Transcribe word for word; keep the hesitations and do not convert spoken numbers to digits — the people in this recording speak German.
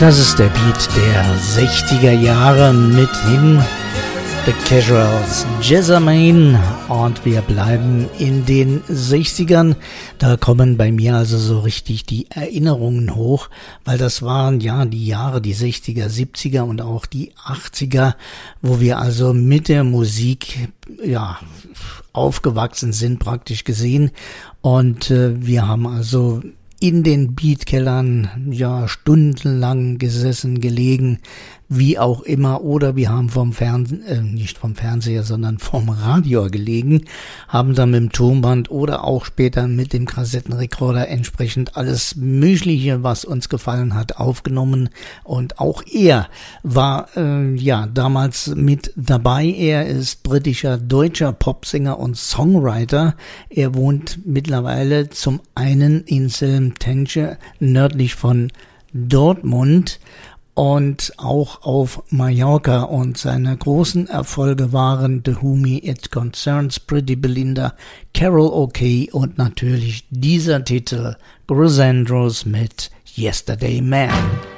Das ist der Beat der sechziger Jahre mithin The Casuals, Jessamine, und wir bleiben in den sechzigern. Da kommen bei mir also so richtig die Erinnerungen hoch, weil das waren ja die Jahre, die sechziger, siebziger und auch die achtziger, wo wir also mit der Musik ja aufgewachsen sind, praktisch gesehen. Und äh, wir haben also in den Beatkellern ja stundenlang gesessen, gelegen, wie auch immer, oder wir haben vom Fernsehen, äh, nicht vom Fernseher, sondern vom Radio gelegen, haben dann mit dem Tonband oder auch später mit dem Kassettenrekorder entsprechend alles Mögliche, was uns gefallen hat, aufgenommen. Und auch er war äh, ja damals mit dabei. Er ist britischer, deutscher Popsänger und Songwriter. Er wohnt mittlerweile zum einen in Selmtensche, nördlich von Dortmund, und auch auf Mallorca, und seine großen Erfolge waren The Who Me It Concerns, Pretty Belinda, Carol O'Kay und natürlich dieser Titel Chris Andrews mit Yesterday Man.